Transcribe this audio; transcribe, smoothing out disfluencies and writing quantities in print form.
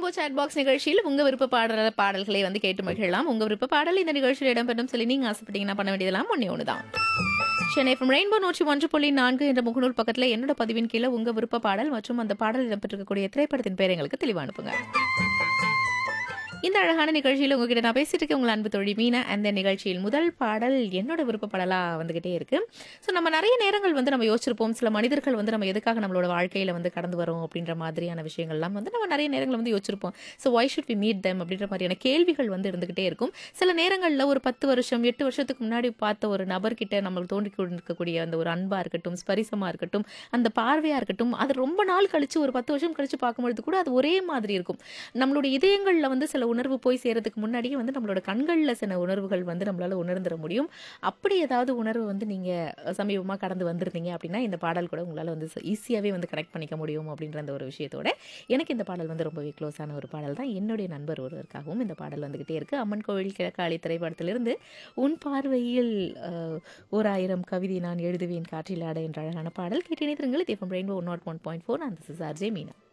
Rainbow chat box நிகழ்ச்சியில் உங்க விருப்ப பாடல்களை வந்து கேட்டு மகிழலாம். உங்க விருப்ப பாடல் இந்த நிகழ்ச்சியில் இடம்பெறும் சொல்லி நீங்க ஆசைப்பட்டீங்கன்னா பண்ண வேண்டியதெல்லாம் ஒண்ணே ஒண்ணுதான். சென்னை FM ரெயின்போ 101.4 என்ற முகநூல் பக்கத்துல என்னோட பதிவின் கீழே உங்க விருப்ப பாடல் மற்றும் அந்த பாடல் இடம்பெற்றிருக்கக்கூடிய திரைப்படத்தின் பேர் எங்களுக்கு தெளிவா அனுப்புங்க. இந்த அழகான நிகழ்ச்சியில் உங்ககிட்ட நான் பேசிட்டு இருக்கேன் உங்கள் அன்பு தோழி மீனா. அந்த நிகழ்ச்சியில் முதல் பாடல் என்னோட விருப்ப பாடலா வந்துகிட்டே இருக்கு. ஸோ நம்ம நிறைய நேரங்கள் வந்து நம்ம யோசிச்சிருப்போம், சில மனிதர்கள் வந்து நம்ம எதுக்காக நம்மளோட வாழ்க்கையில வந்து கடந்து வரோம் அப்படின்ற மாதிரியான விஷயங்கள்லாம் வந்து நம்ம நிறைய நேரங்கள் வந்து யோசிச்சிருப்போம். So why should we meet them அப்படின்ற மாதிரியான கேள்விகள் வந்து இருந்துகிட்டே இருக்கும். சில நேரங்களில் ஒரு 10 வருஷம் 8 வருஷத்துக்கு முன்னாடி பார்த்த ஒரு நபர்கிட்ட நம்மளுக்கு தோண்டி கொண்டிருக்கக்கூடிய அந்த ஒரு அன்பா இருக்கட்டும், ஸ்பரிசமா இருக்கட்டும், அந்த பார்வையா இருக்கட்டும், அது ரொம்ப நாள் கழிச்சு ஒரு 10 வருஷம் கழிச்சு பார்க்கும்பொழுது கூட அது ஒரே மாதிரி இருக்கும். நம்மளுடைய இதயங்கள்ல வந்து சில உணர்வு போய் சேரதுக்கு முன்னாடியே வந்து நம்மளோட கண்கள்ல சில உணர்வுகள் வந்து நம்மளால உணர்ந்துட முடியும். அப்படி ஏதாவது உணர்வு வந்து நீங்க சமீபமா கடந்து வந்திருந்தீங்க அப்படின்னா இந்த பாடல் கூட உங்களால வந்து ஈஸியாவே வந்து கனெக்ட் பண்ணிக்க முடியும் அப்படின்ற அந்த ஒரு விஷயத்தோட எனக்கு இந்த பாடல் வந்து ரொம்பவே க்ளோஸான ஒரு பாடல் தான். என்னுடைய நண்பர் ஒருவருக்காகவும் இந்த பாடல் வந்துகிட்டே இருக்கு. அம்மன் கோவில் கிழக்காளி திரைப்படத்திலிருந்து உன் பார்வையில் ஓர் ஆயிரம் கவிதை நான் எழுதுவேன் காற்றில் ஆட என்ற அழகான பாடல் கேட்டு இணைந்திருங்கள். இது FM ரெயின்போ 101.4. நான் திஸ் இஸ் ஆர்ஜே மீனா.